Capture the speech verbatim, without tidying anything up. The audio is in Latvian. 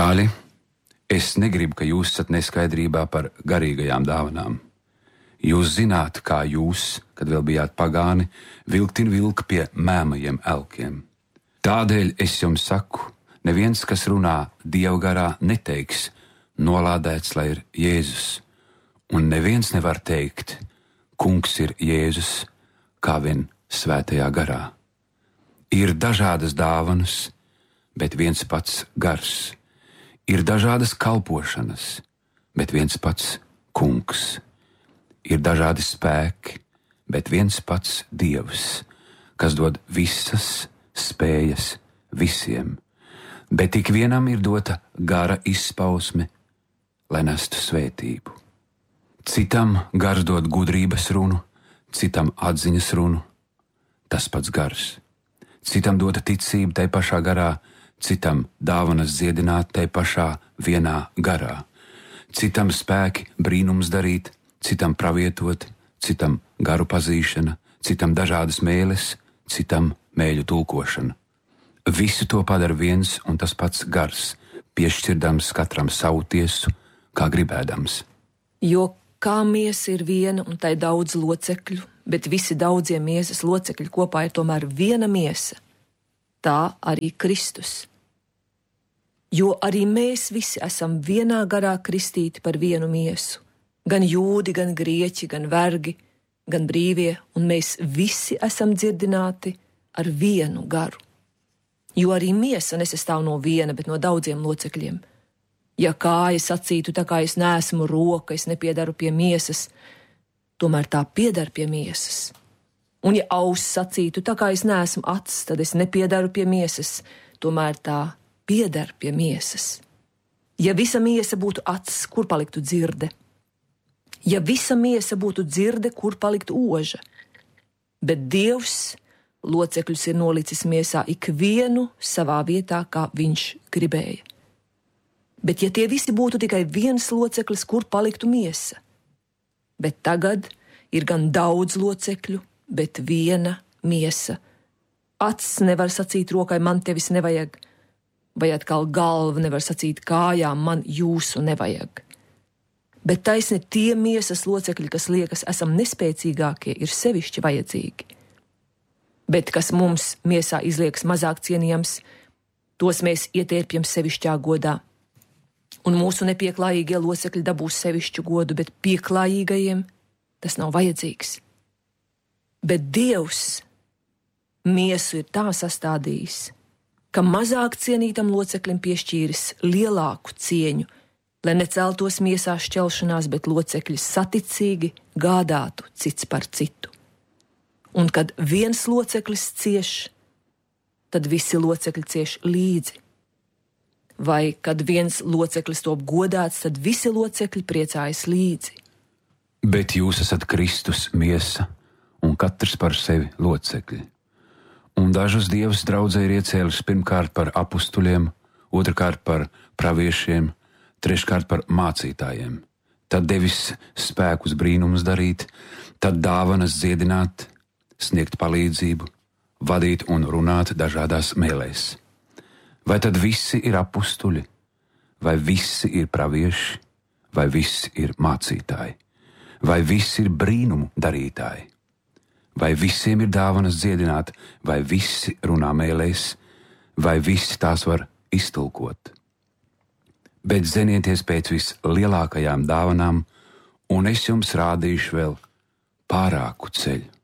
Brāļi, es negribu, ka jūs esat neskaidrībā par garīgajām dāvanām. Jūs zināt, kā jūs, kad vēl bijāt pagāni, vilktin vilka pie mēmajiem elkiem. Tādēļ es jums saku, neviens, kas runā Dieva garā, neteiks, nolādēts, lai ir Jēzus, un neviens nevar teikt, Kungs ir Jēzus, kā vien svētajā garā. Ir dažādas dāvanas, bet viens pats gars. Ir dažādas kalpošanas, bet viens pats Kungs. Ir dažādi spēki, bet viens pats Dievs, kas dod visas spējas visiem. Bet ik vienam ir dota gara izpausme, lai nestu svētību. Citam gars dod gudrības runu, citam atziņas runu, tas pats gars. Citam dota ticība tai pašā garā, citam dāvanas dziedināt tai pašā vienā garā. Citam spēki brīnums darīt, citam pravietot, citam garu pazīšana, citam dažādas mēles, citam mēļu tulkošana. Visu to padara viens un tas pats gars, piešķirdams katram savu tiesu, kā gribēdams. Jo kā miesa ir viena un tai daudz locekļu, bet visi daudzie miesas locekļi kopā ir tomēr viena miesa, tā arī Kristus. Jo arī mēs visi esam vienā garā kristīti par vienu miesu, gan jūdi, gan grieķi, gan vergi, gan brīvie, un mēs visi esam dzirdināti ar vienu garu. Jo arī miesa nesastāv no viena, bet no daudziem locekļiem. Ja kāja sacītu, tā kā es neesmu roka, es nepiedaru pie miesas, tomēr tā piedar pie miesas. Un ja auss sacītu, tā kā es neesmu acis, tad es nepiedaru pie miesas, tomēr tā piedar pie miesas. Ja visa miesa būtu acis, kur paliktu dzirde? Ja visa miesa būtu dzirde, kur paliktu oža? Bet Dievs locekļus ir nolicis miesā ikvienu savā vietā, kā viņš gribēja. Bet ja tie visi būtu tikai viens loceklis, kur paliktu miesa? Bet tagad ir gan daudz locekļu, bet viena miesa. Acis nevar sacīt rokai, man tevis nevajag, vai atkal galva nevar sacīt kājām, man jūsu nevajag. Bet taisni tie miesas locekļi, kas liekas esam nespēcīgākie, ir sevišķi vajadzīgi. Bet kas mums miesā izliekas mazāk cienījams, tos mēs ietērpjam sevišķā godā. Un mūsu nepieklājīgie locekļi dabūs sevišķu godu, bet pieklājīgajiem tas nav vajadzīgs. Bet Dievs miesu ir tā sastādījis, ka mazāk cienītam loceklim piešķīris lielāku cieņu, lai neceltos miesā šķelšanās, bet locekļi saticīgi gādātu cits par citu. Un kad viens loceklis cieš, tad visi locekļi cieš līdzi. Vai kad viens loceklis top godāts, tad visi locekļi priecājas līdzi. Bet jūs esat Kristus miesa, un katrs par sevi locekļi. Un dažus Dievs draudzē ir iecēlis pirmkārt par apustuļiem, otrkārt par praviešiem, treškārt par mācītājiem. Tad devis spēkus brīnumus darīt, tad dāvanas dziedināt, sniegt palīdzību, vadīt un runāt dažādās mēlēs. Vai tad visi ir apustuļi, vai visi ir pravieši, vai visi ir mācītāji, vai visi ir brīnumu darītāji, vai visiem ir dāvanas dziedināt, vai visi runā mēlēs, vai visi tās var iztulkot. Bet zenieties pēc vislielākajām dāvanām, un es jums rādīšu vēl pārāku ceļu.